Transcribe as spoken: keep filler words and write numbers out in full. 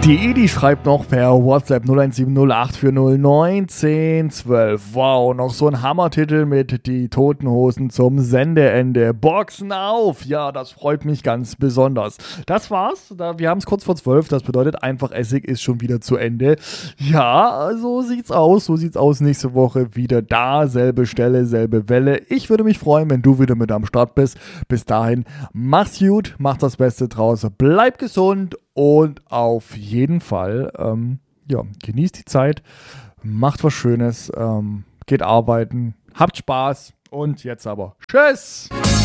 Die Edi schreibt noch per WhatsApp null eins sieben null acht vier null neun eins null eins zwölf. Wow, noch so ein Hammertitel mit Die Toten Hosen zum Sendeende. Boxen auf! Ja, das freut mich ganz besonders. Das war's. Wir haben es kurz vor zwölf. Das bedeutet, einfach Essig ist schon wieder zu Ende. Ja, so sieht's aus. So sieht's aus. Nächste Woche wieder da. Selbe Stelle, selbe Welle. Ich würde mich freuen, wenn du wieder mit am Start bist. Bis dahin, mach's gut. Mach das Beste draus. Bleib gesund. Und auf jeden Fall, ähm, ja, genießt die Zeit, macht was Schönes, ähm, geht arbeiten, habt Spaß und jetzt aber tschüss!